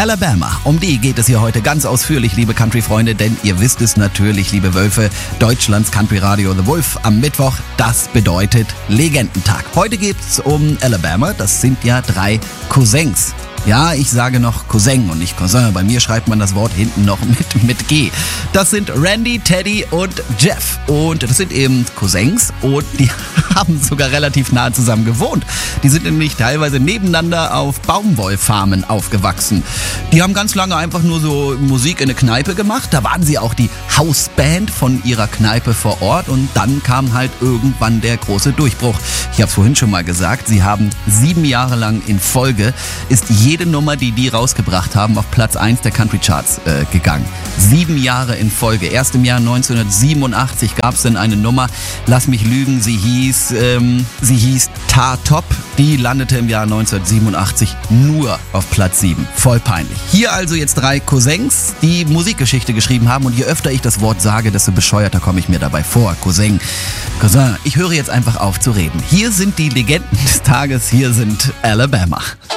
Alabama, um die geht es hier heute ganz ausführlich, liebe Country-Freunde, denn ihr wisst es natürlich, liebe Wölfe, Deutschlands Country-Radio The Wolf am Mittwoch, das bedeutet Legendentag. Heute geht's um Alabama, das sind ja 3 Cousins. Ja, ich sage noch Cousin und nicht Cousin. Bei mir schreibt man das Wort hinten noch mit G. Das sind Randy, Teddy und Jeff. Und das sind eben Cousins und die haben sogar relativ nahe zusammen gewohnt. Die sind nämlich teilweise nebeneinander auf Baumwollfarmen aufgewachsen. Die haben ganz lange einfach nur so Musik in eine Kneipe gemacht. Da waren sie auch die Hausband von ihrer Kneipe vor Ort. Und dann kam halt irgendwann der große Durchbruch. Ich habe es vorhin schon mal gesagt, sie haben 7 Jahre lang in Folge, ist jede Nummer, die rausgebracht haben, auf Platz 1 der Country Charts gegangen. 7 Jahre in Folge. Erst im Jahr 1987 gab es dann eine Nummer, lass mich lügen, sie hieß Tar Top. Die landete im Jahr 1987 nur auf Platz 7. Voll peinlich. Hier also jetzt 3 Cousins, die Musikgeschichte geschrieben haben und je öfter ich das Wort sage, desto bescheuerter komme ich mir dabei vor. Cousin. Ich höre jetzt einfach auf zu reden. Hier sind die Legenden des Tages, hier sind Alabama.